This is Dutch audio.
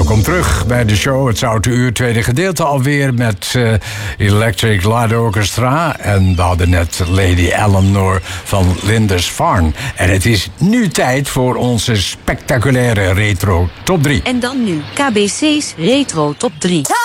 Welkom terug bij de show, het Zoute Uur, tweede gedeelte alweer met Electric Light Orchestra. En we hadden net Lady Eleanor van Lindisfarne. En het is nu tijd voor onze spectaculaire retro top 3. En dan nu KBC's retro top 3.